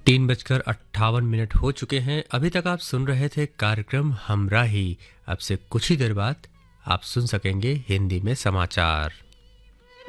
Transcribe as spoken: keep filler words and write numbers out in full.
तीन बजकर अट्ठावन मिनट हो चुके हैं। अभी तक आप सुन रहे थे कार्यक्रम हमराही। अब से कुछ ही देर बाद आप सुन सकेंगे हिंदी में समाचार।